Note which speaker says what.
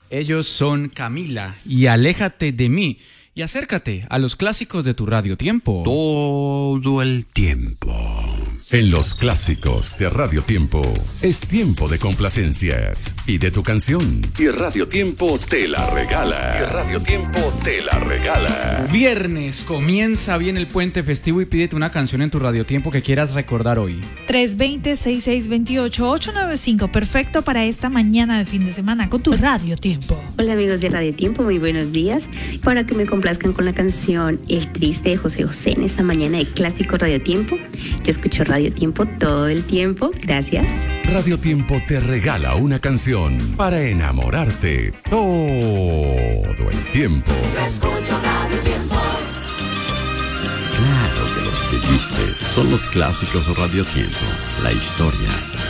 Speaker 1: Ellos son Camila y Aléjate de mí. Y acércate a los clásicos de tu Radio Tiempo.
Speaker 2: Todo el tiempo.
Speaker 3: En los clásicos de Radio Tiempo es tiempo de complacencias y de tu canción. Y Radio Tiempo te la regala.
Speaker 1: Viernes, comienza bien el puente festivo y pídete una canción en tu Radio Tiempo que quieras recordar hoy.
Speaker 4: 320-6628-895, perfecto para esta mañana de fin de semana con tu Radio Tiempo.
Speaker 5: Hola amigos de Radio Tiempo, muy buenos días. Para que me complazcan con la canción El Triste de José José en esta mañana de Clásico Radio Tiempo. Yo escucho Radio Tiempo todo el tiempo, gracias.
Speaker 3: Radio Tiempo te regala una canción para enamorarte todo el tiempo.
Speaker 6: Yo escucho Radio Tiempo.
Speaker 2: Claro que los que viste son los clásicos Radio Tiempo. La historia